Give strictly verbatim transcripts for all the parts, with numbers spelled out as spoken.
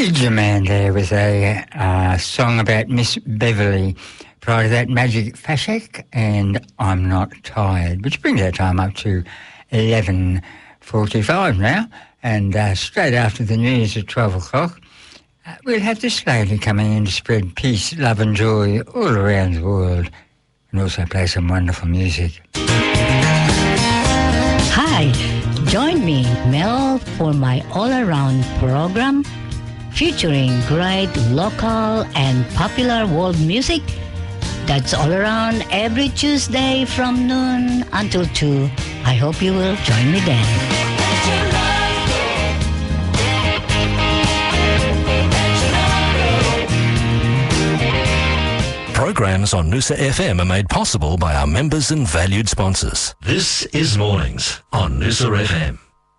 Ginger Man there with a uh, song about Miss Beverly. Prior to that, Magic Fashek and I'm Not Tired, which brings our time up to eleven forty-five now. And uh, straight after the news at twelve o'clock, uh, we'll have this lady coming in to spread peace, love and joy all around the world and also play some wonderful music. Hi, join me, Mel, for my all-around program featuring great local and popular world music. That's all around every Tuesday from noon until two. I hope you will join me then. Programs on Noosa F M are made possible by our members and valued sponsors. This is Mornings on Noosa F M.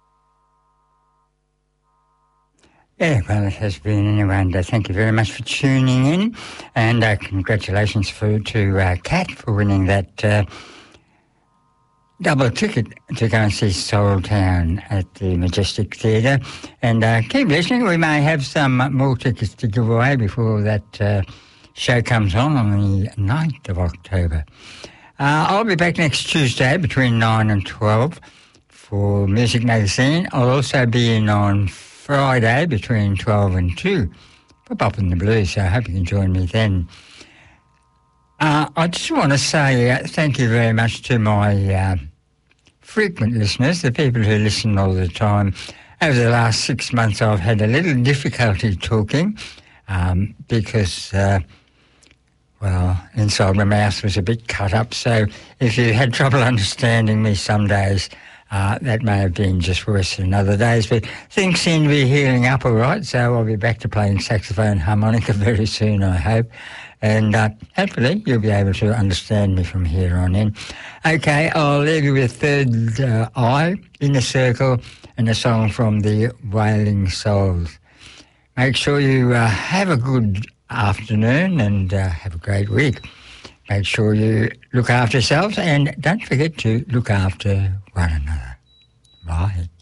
Yeah, well, it has been anyway, and uh, thank you very much for tuning in, and uh, congratulations for, to uh, Kat for winning that uh, double ticket to go and see Soul Town at the Majestic Theatre. And uh, keep listening, we may have some more tickets to give away before that uh, show comes on on the ninth of October. Uh, I'll be back next Tuesday between nine and twelve for Music Magazine. I'll also be in on Friday between twelve and two for Pop in the Blues, so I hope you can join me then. Uh, I just want to say uh, thank you very much to my uh, frequent listeners, the people who listen all the time. Over the last six months I've had a little difficulty talking um, because, uh, well, inside my mouth was a bit cut up, so if you had trouble understanding me some days, Uh, that may have been just worse than other days, but things seem to be healing up all right, so I'll be back to playing saxophone harmonica very soon, I hope. And uh, hopefully you'll be able to understand me from here on in. Okay, I'll leave you with Third uh, Eye, Inner Circle, and a song from the Wailing Souls. Make sure you uh, have a good afternoon and uh, have a great week. Make sure you look after yourselves and don't forget to look after one another. Bye.